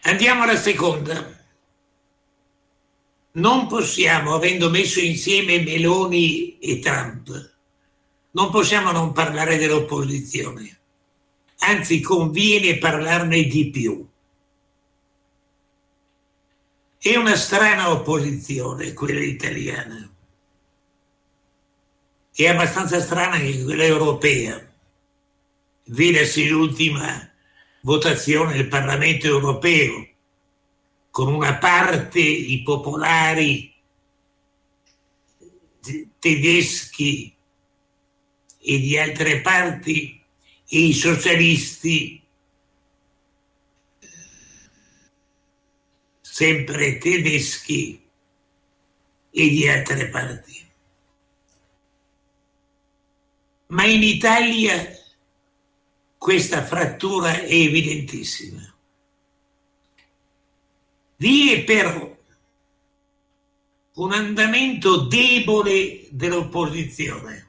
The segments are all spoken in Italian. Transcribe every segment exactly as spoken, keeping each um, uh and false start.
Andiamo alla seconda. Non possiamo, avendo messo insieme Meloni e Trump, non possiamo non parlare dell'opposizione. Anzi, conviene parlarne di più. È una strana opposizione quella italiana. È abbastanza strana anche quella europea. Vedasi l'ultima votazione del Parlamento europeo, con una parte i popolari tedeschi e di altre parti e i socialisti sempre tedeschi e di altre parti. Ma in Italia questa frattura è evidentissima. Vi è però un andamento debole dell'opposizione.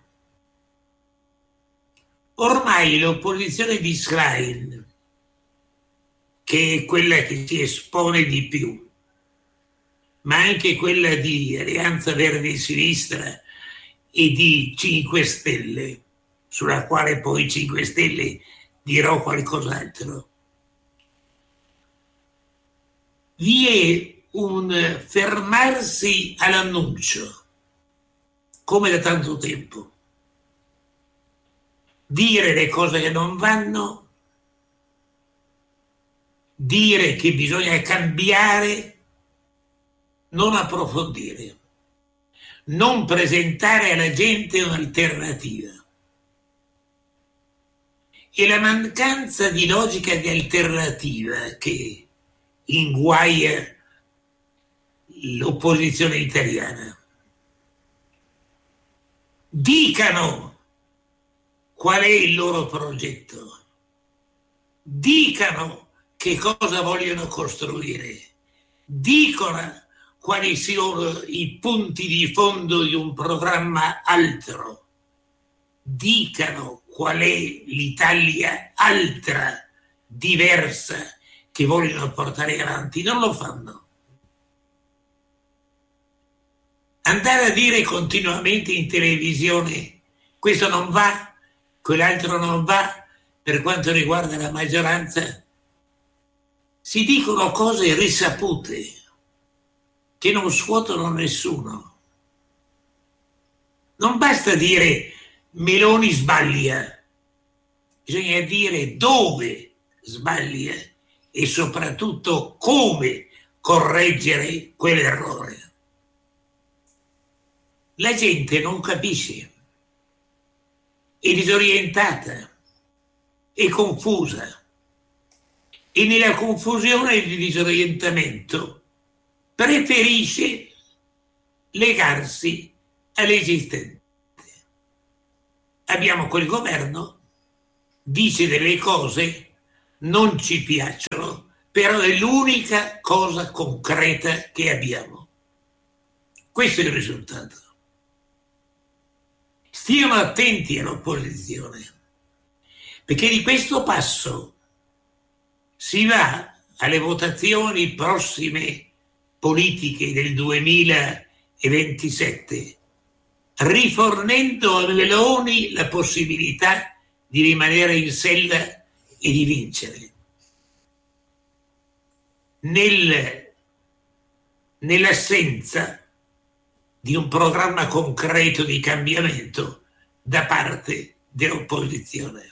Ormai l'opposizione di Schlein, che è quella che si espone di più, ma anche quella di Alleanza Verdi e Sinistra e di cinque Stelle, sulla quale poi cinque Stelle dirò qualcos'altro. Vi è un fermarsi all'annuncio, come da tanto tempo. Dire le cose che non vanno, dire che bisogna cambiare, non approfondire, non presentare alla gente un'alternativa. E la mancanza di logica di alternativa che inguaia l'opposizione italiana. Dicano qual è il loro progetto, dicano che cosa vogliono costruire, dicano quali sono i punti di fondo di un programma altro, dicano qual è l'Italia altra, diversa, che vogliono portare avanti. Non lo fanno. Andare a dire continuamente in televisione questo non va, quell'altro non va, per quanto riguarda la maggioranza, si dicono cose risapute che non scuotono nessuno. Non basta dire Meloni sbaglia, bisogna dire dove sbaglia e soprattutto come correggere quell'errore. La gente non capisce, è disorientata, è confusa e nella confusione e il disorientamento preferisce legarsi all'esistente. Abbiamo quel governo, dice delle cose, non ci piacciono, però è l'unica cosa concreta che abbiamo. Questo è il risultato. Stiano attenti all'opposizione, perché di questo passo si va alle votazioni prossime politiche del duemilaventisette, rifornendo a Meloni la possibilità di rimanere in sella e di vincere. Nel, nell'assenza di un programma concreto di cambiamento da parte dell'opposizione.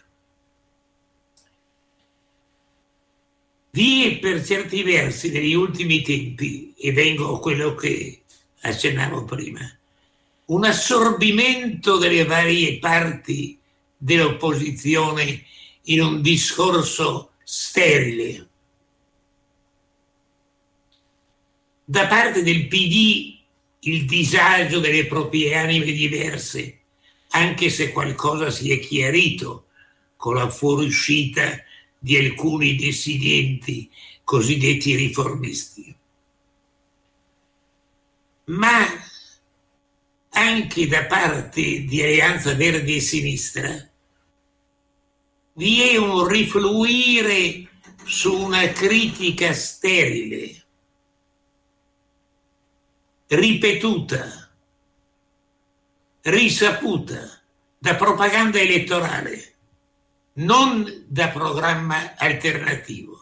Vi è per certi versi negli ultimi tempi, e vengo a quello che accennavo prima, un assorbimento delle varie parti dell'opposizione in un discorso sterile. Da parte del P D il disagio delle proprie anime diverse, anche se qualcosa si è chiarito con la fuoriuscita di alcuni dissidenti cosiddetti riformisti. Ma anche da parte di Alleanza Verdi e Sinistra vi è un rifluire su una critica sterile, ripetuta, risaputa, da propaganda elettorale, non da programma alternativo.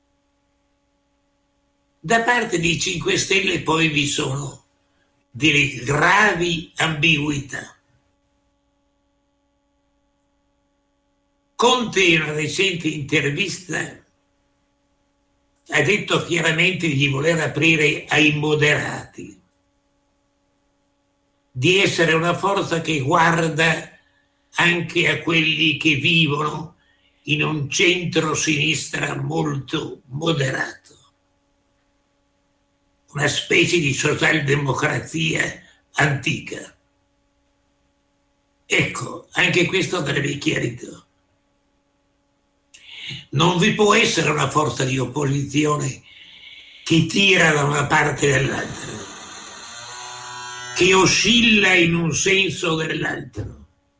Da parte dei cinque Stelle poi vi sono delle gravi ambiguità. Conte in una recente intervista ha detto chiaramente di voler aprire ai moderati, di essere una forza che guarda anche a quelli che vivono in un centro-sinistra molto moderato, una specie di socialdemocrazia antica. Ecco, anche questo andrebbe chiarito. Non vi può essere una forza di opposizione che tira da una parte o dall'altra, che oscilla in un senso o nell'altro,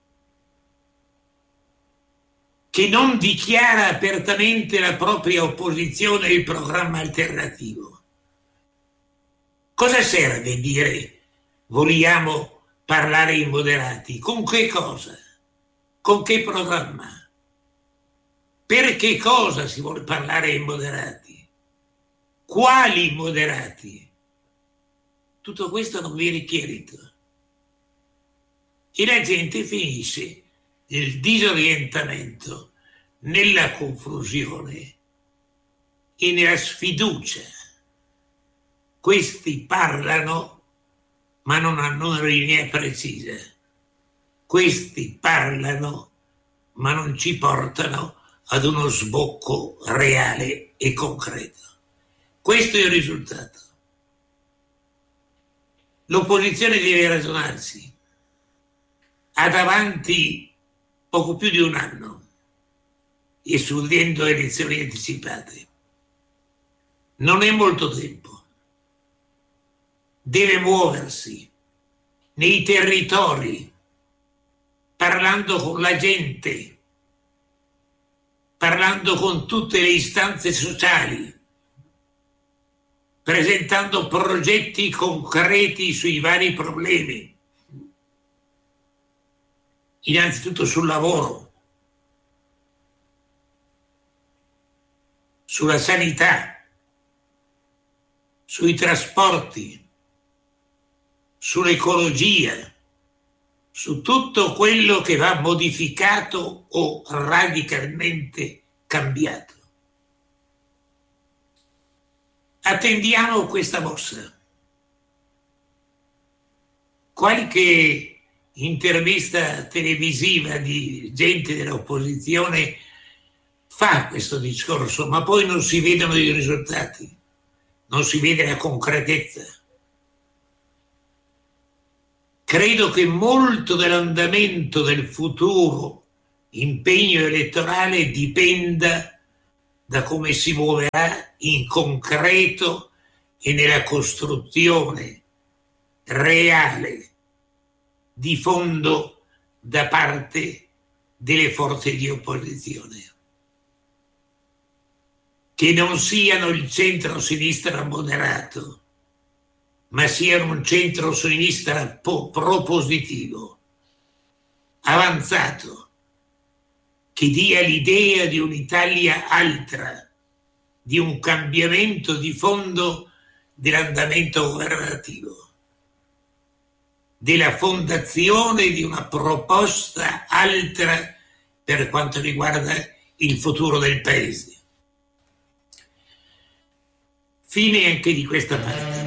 che non dichiara apertamente la propria opposizione al programma alternativo. Cosa serve dire vogliamo parlare ai moderati? Con che cosa? Con che programma? Per che cosa si vuole parlare ai moderati? Quali moderati? Tutto questo non viene chiarito. E la gente finisce nel disorientamento, nella confusione e nella sfiducia. Questi parlano, ma non hanno una linea precisa. Questi parlano, ma non ci portano ad uno sbocco reale e concreto. Questo è il risultato. L'opposizione deve ragionarsi. Ha davanti poco più di un anno, escludendo elezioni anticipate. Non è molto tempo. Deve muoversi nei territori, parlando con la gente, parlando con tutte le istanze sociali, presentando progetti concreti sui vari problemi, innanzitutto sul lavoro, sulla sanità, sui trasporti, sull'ecologia, su tutto quello che va modificato o radicalmente cambiato. Attendiamo questa mossa. Qualche intervista televisiva di gente dell'opposizione fa questo discorso, ma poi non si vedono i risultati, non si vede la concretezza. Credo che molto dell'andamento del futuro impegno elettorale dipenda da come si muoverà in concreto e nella costruzione reale di fondo da parte delle forze di opposizione, che non siano il centro-sinistra moderato, ma siano un centro-sinistra po- propositivo, avanzato, che dia l'idea di un'Italia altra, di un cambiamento di fondo dell'andamento governativo, della fondazione di una proposta altra per quanto riguarda il futuro del Paese. Fine anche di questa parte.